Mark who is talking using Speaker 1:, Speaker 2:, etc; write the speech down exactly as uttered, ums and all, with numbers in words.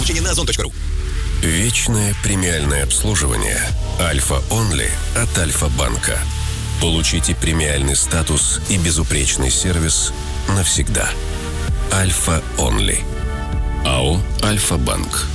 Speaker 1: получения на озон точка ру.
Speaker 2: Вечное премиальное обслуживание Альфа Онли от Альфа-банка. Получите премиальный статус и безупречный сервис навсегда. Альфа Онли. АО Альфа-банк.